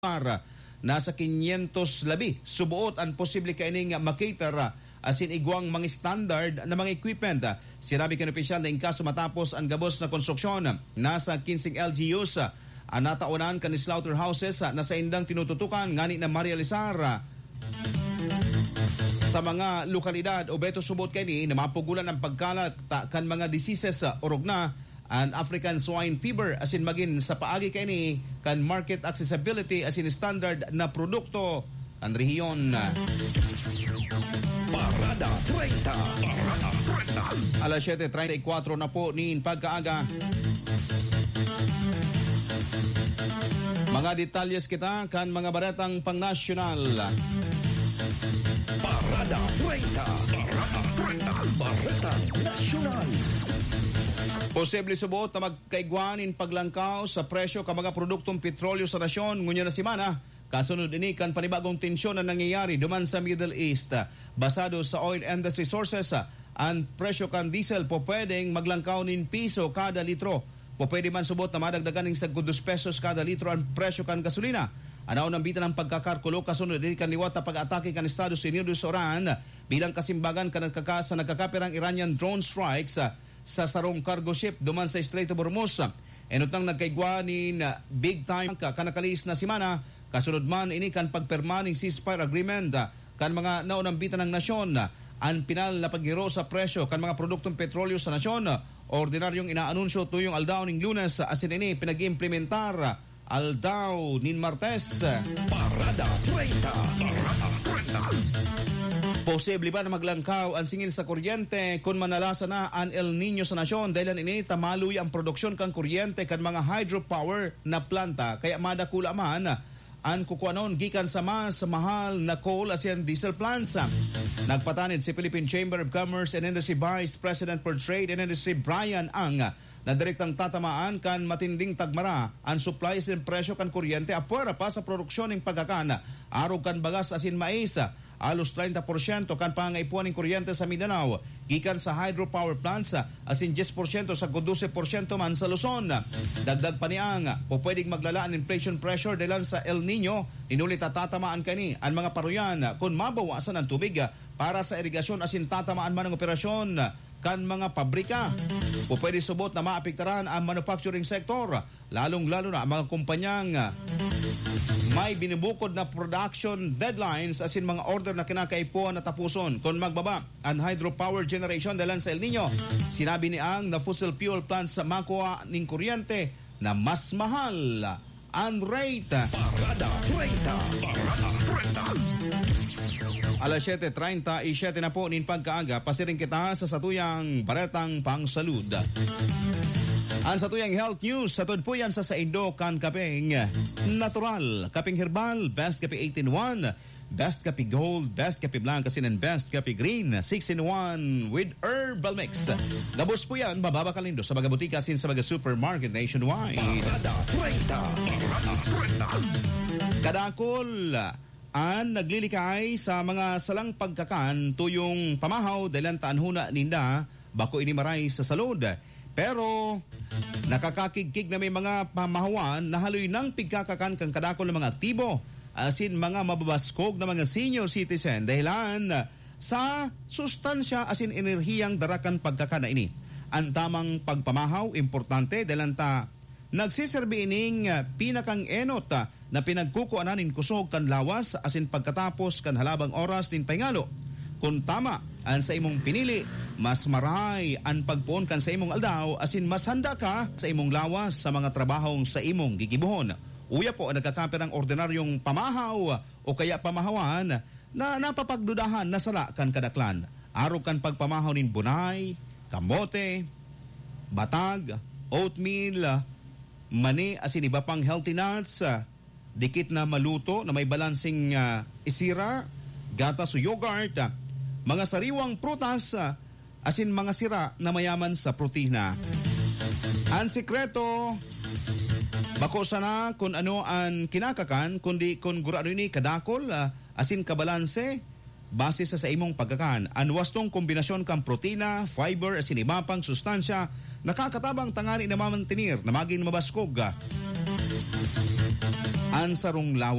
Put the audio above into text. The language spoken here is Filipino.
nasa 500 labi subuot ang posible kaining makater asin igwang mga standard na mga equipment. Sinabi kan opisyal na inkaso matapos ang gabos na konstruksyon nasa 15 LGUs ang nataunan kan slaughterhouses na sa indang tinututukan ngani na marealisar sa mga lokalidad o beto subot kini na mapugulan ang pagkalat kan mga diseases orog na and African swine fever asin magin sa paagi kini kan market accessibility asin standard na produkto ang rehiyon. Parada 30. Alas 7:34 na po niin pagkaaga. Mga detalyes kita kan mga baretang pangnasyonal. Parada 30. Baretang nasyonal. Posible subuot na magkaigwanin paglangkaw sa presyo ka mga produktong petrolyo sa nasyon ngunya na simana. Kasunod ini kan panibagong tensyon na nangyayari duman sa Middle East. Basado sa oil industry sources, ang presyo kan diesel po pwedeng maglangkaw nin piso kada litro. Po pwede man subot na madagdagan ng 2 pesos kada litro ang presyo kan gasolina. Anaw nang bitan ang pagkakarkulo kasunod din kan liwat na pag-atake kan Estados Unidos sa Iran bilang kasimbagan kan sa nagkakapirang Iranian drone strikes sa sarong cargo ship duman sa Strait of Hormuz. Enotang nagkaigwa ni big time kanakalis na simana kasunod man ini kan pagpermaning ceasefire agreement kan mga naunang bitan ng nasyon ang pinal na paghiro sa presyo kan mga produktong petrolyo sa nasyon. Ordinaryong inaanunsyo tuyong aldaw ning Lunes asin ini pinag-implementar aldaw nin Martes. Parada 30. Posible ba na maglangkaw ang singil sa kuryente kung manalasa na ang El Nino sa nasyon dahil ini tamaluy ang produksyon kan kuryente kan mga hydropower na planta kaya madakula man ang kukuanon gikan sa mas mahal na coal asian diesel plants. Nagpatanid si Philippine Chamber of Commerce and Industry Vice President for Trade and Industry Brian Ang na direktang tatamaan kan matinding tagmara ang supply sin presyo kan kuryente apuera pa sa produksyon ng pagkakan arog kan bagas asin mais alos 30% kan pangaipuan ng kuryente sa Mindanao gikan sa hydropower plants asin 10% sa 12% man sa Luzon. Dagdag pa niang po pwedeng maglala ang inflation pressure dahil sa El Nino inulit tatamaan kani ang mga paruyan kung mabawasan ang tubig para sa irigasyon asin tatamaan man ang operasyon kan mga pabrika. O pwede subot na maapektaran ang manufacturing sector, lalong-lalo na ang mga kumpanyang may binubukod na production deadlines asin mga order na kinakaipuan na tapuson. Kung magbaba ang hydropower generation dahil sa El Nino, sinabi ni Ang na fossil fuel plants sa makuha ng kuryente na mas mahal ang rate. Parada 30. Parada 30. Alas 7:37 na po nin pagkaaga, pasiring kita sa satuyang baretang pangsalud. Ang satuyang health news, satod po yan sa Saindo kan kaping natural, kaping herbal, best kape 18-in-1, best kape gold, best kape blanca and best kape green, 6-in-1 with herbal mix. Gabos po yan, mababa kalindo sa mga butika sin sa mga supermarket nationwide. Parada 30. Kadakol ang naglilikay sa mga salang pagkakan tuyong pamahaw dahil taanhuna ninda bako ini maray sa salud. Pero nakakakigkig na may mga pamahawan na haloy ng pigkakakan kang kadakol ng mga aktibo asin mga mababaskog na mga senior citizen dahilan sa sustansya asin enerhiyang darakan pagkakan na ini. Ang tamang pagpamahaw importante dahil nagsiserbi ining pinakang enot na pinagkukuanan nin kusog kan lawas asin pagkatapos kan halabang oras nin paingalo. Kung tama ang sa imong pinili, mas maray ang pagpuon kan sa imong aldaw asin mas handa ka sa imong lawas sa mga trabahong sa imong gigibuhon. Uya po ang nagkakapirang ordinaryong pamahaw o kaya pamahawan na napapagdudahan na sala kan kadaklan. Arog kan pagpamahaw nin bunay, kamote, batag, oatmeal, mani asin iba pang healthy nuts, dikit na maluto na may balansing isira, gatas o yogurt, mga sariwang prutas, asin mga sira na mayaman sa protina. Ang sikreto, bako sana kung ano ang kinakakan, kundi kung gurado ini kadakol, asin kabalanse, base sa imong pagkakan. Ang wastong kombinasyon kang protina, fiber, asin iba pang sustansya, nakakatabang tangani na mamantinir na maging mabaskog. Ang sarong lawa